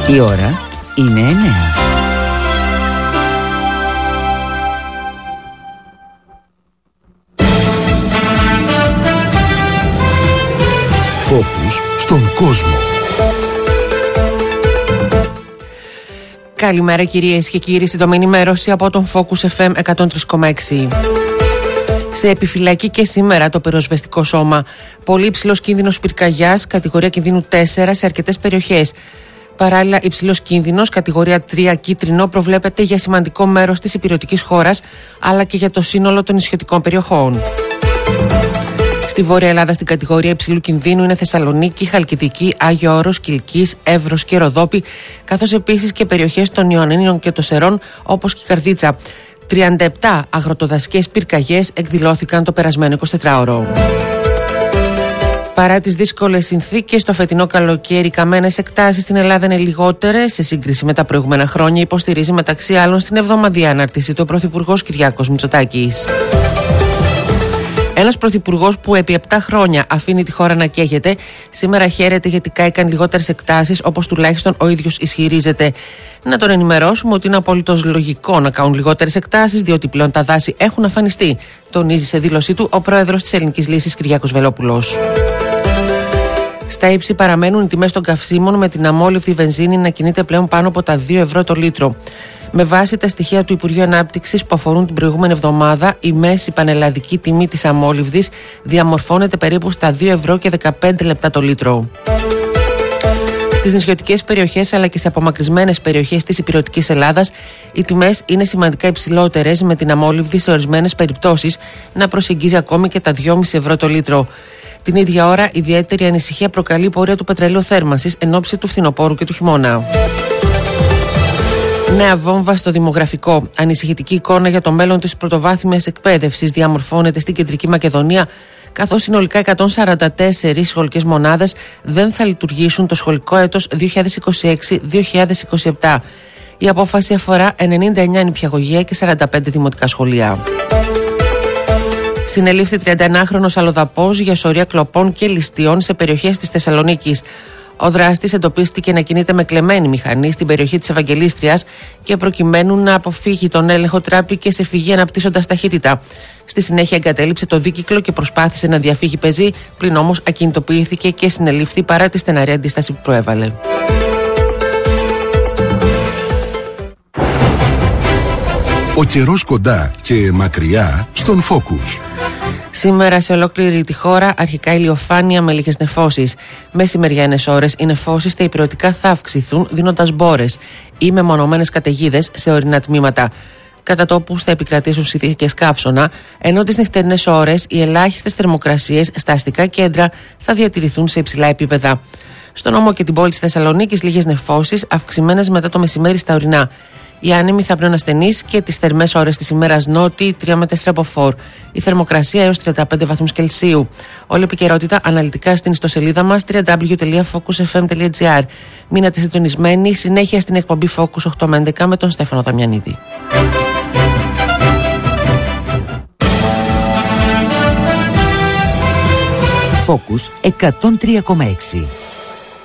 Η ώρα είναι 9. Φόκους στον κόσμο. Καλημέρα κυρίες και κύριοι, σύντομη ενημέρωση από τον Focus FM 103,6. Σε επιφυλακή και σήμερα το πυροσβεστικό σώμα. Πολύ υψηλός κίνδυνος πυρκαγιάς, κατηγορία κινδύνου 4 σε αρκετές περιοχές. Παράλληλα, υψηλός κίνδυνος, κατηγορία 3 κίτρινο, προβλέπεται για σημαντικό μέρος της ηπειρωτικής χώρας, αλλά και για το σύνολο των νησιωτικών περιοχών. Στη Βόρεια Ελλάδα, στην κατηγορία υψηλού κινδύνου είναι Θεσσαλονίκη, Χαλκιδική, Άγιο Όρος, Κιλκής, Εύρος και Ροδόπη, καθώς επίσης και περιοχές των Ιωαννίνων και των Σερών, όπως και η Καρδίτσα. 37 αγροτοδασικές πυρκαγιές εκδηλώθηκαν το περασμένο 24ωρο. Παρά τις δύσκολες συνθήκες, το φετινό καλοκαίρι οι καμένες εκτάσεις στην Ελλάδα είναι λιγότερες σε σύγκριση με τα προηγούμενα χρόνια, υποστηρίζει μεταξύ άλλων στην εβδομαδιαία ανάρτηση του Πρωθυπουργός Κυριάκος Μητσοτάκης. Ένας πρωθυπουργός που επί 7 χρόνια αφήνει τη χώρα να καίγεται, σήμερα χαίρεται γιατί κάηκαν λιγότερες εκτάσεις, όπως τουλάχιστον ο ίδιος ισχυρίζεται. Να τον ενημερώσουμε ότι είναι απολύτως λογικό να κάνουν λιγότερες εκτάσεις, διότι πλέον τα δάση έχουν αφανιστεί, τονίζει σε δήλωσή του ο πρόεδρος της Ελληνικής Λύσης Κυριάκος Βελόπουλος. Στα ύψη παραμένουν οι τιμές των καυσίμων, με την αμόλυβδη βενζίνη να κινείται πλέον πάνω από τα 2 ευρώ το λίτρο. Με βάση τα στοιχεία του Υπουργείου Ανάπτυξης που αφορούν την προηγούμενη εβδομάδα, η μέση πανελλαδική τιμή της αμόλυβδης διαμορφώνεται περίπου στα 2 ευρώ και 15 λεπτά το λίτρο. Στις νησιωτικές περιοχές αλλά και σε απομακρυσμένες περιοχές της ηπειρωτικής Ελλάδας, οι τιμές είναι σημαντικά υψηλότερες, με την αμόλυβδη σε ορισμένες περιπτώσεις να προσεγγίζει ακόμη και τα 2,5 ευρώ το λίτρο. Την ίδια ώρα, ιδιαίτερη ανησυχία προκαλεί η πορεία του πετρελαίου θέρμανσης εν ώψη του φθινοπόρου και του χειμώνα. Νέα βόμβα στο δημογραφικό. Ανησυχητική εικόνα για το μέλλον της πρωτοβάθμιας εκπαίδευσης διαμορφώνεται στην Κεντρική Μακεδονία, καθώς συνολικά 144 σχολικές μονάδες δεν θα λειτουργήσουν το σχολικό έτος 2026-2027. Η απόφαση αφορά 99 νηπιαγωγεία και 45 δημοτικά σχολεία. Συνελήφθη 31χρονος αλλοδαπός για σωρία κλοπών και ληστείων σε περιοχές της Θεσσαλονίκης. Ο δράστης εντοπίστηκε να κινείται με κλεμμένη μηχανή στην περιοχή της Ευαγγελίστριας και προκειμένου να αποφύγει τον έλεγχο τράπηκε σε φυγή αναπτύσσοντας ταχύτητα. Στη συνέχεια εγκατέλειψε το δίκυκλο και προσπάθησε να διαφύγει πεζή, πλην όμως ακινητοποιήθηκε και συνελήφθη παρά τη στεναρή αντίσταση που προέβαλε. Ο καιρός κοντά και μακριά στον Focus. Σήμερα σε ολόκληρη τη χώρα αρχικά ηλιοφάνεια με λίγες νεφώσεις. Μεσημεριανές ώρες οι νεφώσεις στα ηπειρωτικά θα αυξηθούν, δίνοντας μπόρες ή μεμονωμένες καταιγίδες σε ορεινά τμήματα. Κατά τόπους θα επικρατήσουν συνθήκες καύσωνα, ενώ τις νυχτερινές ώρες οι ελάχιστες θερμοκρασίες στα αστικά κέντρα θα διατηρηθούν σε υψηλά επίπεδα. Στον νόμο και την πόλη της Θεσσαλονίκης λίγες νεφώσεις, αυξημένες μετά το μεσημέρι στα ορεινά. Οι άνεμοι θα πλέον ασθενείς και τις θερμές ώρες της ημέρας νότιοι 3 με 4 από 4. Η θερμοκρασία έως 35 βαθμούς Κελσίου. Όλη επικαιρότητα αναλυτικά στην ιστοσελίδα μας www.focusfm.gr. Μείνατε συντονισμένοι, συνέχεια στην εκπομπή Focus 8 με 11 με τον Στέφανο Δαμιανίδη. Focus 103,6.